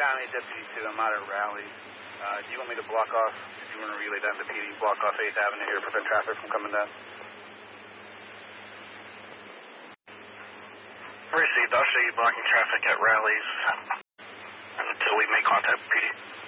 County, Deputy 2. I'm out at Raleigh. Do you want me to block off, if you want to relay down to PD, block off 8th Avenue here, prevent traffic from coming down? Received. I'll show you blocking traffic at Raleigh's until we make contact with PD.